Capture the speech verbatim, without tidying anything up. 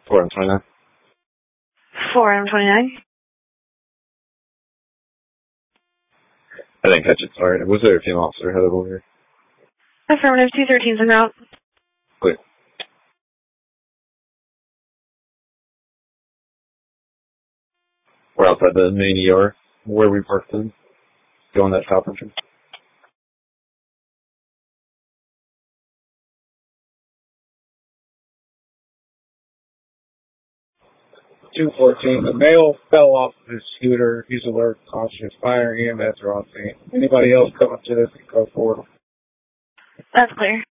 four M twenty-nine. four M twenty-nine. I didn't catch it, sorry. Was there a female officer headed over here? Affirmative, two thirteen's en route. Clear. We're outside the main E R, where we parked in. Going that top entrance. two fourteen. The male fell off of his scooter. He's alert, cautious. Fire E M S are on scene. Anybody else coming to this, go forward. That's clear.